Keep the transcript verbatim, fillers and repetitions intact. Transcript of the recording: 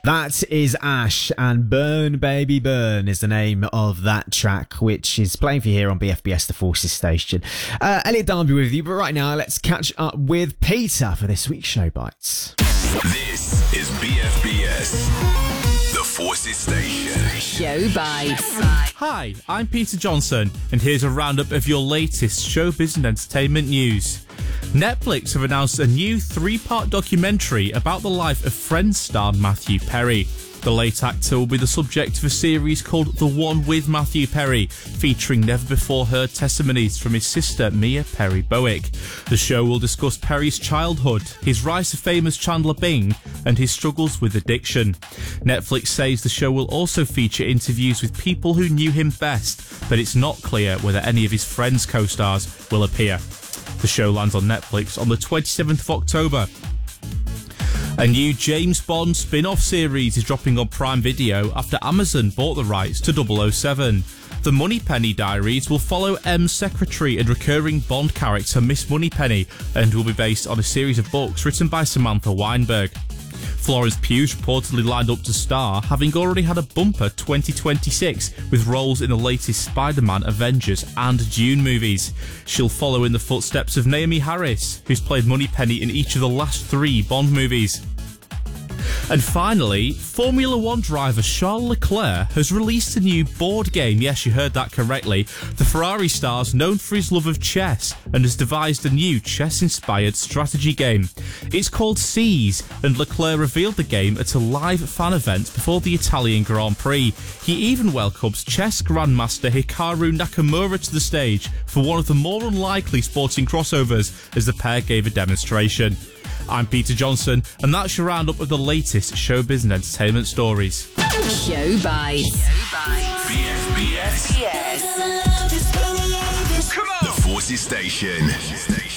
That is Ash, and Burn Baby Burn is the name of that track, which is playing for you here on B F B S, the Forces Station. Uh, Elliot Darby with you, but right now let's catch up with Peter for this week's Show Bites. This is B F B S, the Forces Station. Show Bites. Hi, I'm Peter Johnson, and here's a roundup of your latest showbiz and entertainment news. Netflix have announced a new three-part documentary about the life of Friends star Matthew Perry. The late actor will be the subject of a series called The One with Matthew Perry, featuring never-before-heard testimonies from his sister Mia Perry Bowick. The show will discuss Perry's childhood, his rise to fame as Chandler Bing, and his struggles with addiction. Netflix says the show will also feature interviews with people who knew him best, but it's not clear whether any of his Friends co-stars will appear. The show lands on Netflix on the twenty-seventh of October. A new James Bond spin-off series is dropping on Prime Video after Amazon bought the rights to double oh seven. The Moneypenny Diaries will follow M's secretary and recurring Bond character Miss Moneypenny, and will be based on a series of books written by Samantha Weinberg. Florence Pugh's reportedly lined up to star, having already had a bumper twenty twenty-six with roles in the latest Spider-Man, Avengers and Dune movies. She'll follow in the footsteps of Naomi Harris, who's played Moneypenny in each of the last three Bond movies. And finally, Formula One driver Charles Leclerc has released a new board game. Yes, you heard that correctly. The Ferrari star's known for his love of chess and has devised a new chess-inspired strategy game. It's called Seize, and Leclerc revealed the game at a live fan event before the Italian Grand Prix. He even welcomes chess grandmaster Hikaru Nakamura to the stage for one of the more unlikely sporting crossovers as the pair gave a demonstration. I'm Peter Johnson, and that's your roundup of the latest showbiz and entertainment stories. Show Bites. B F B S. Yes. Come on! The Forces Station.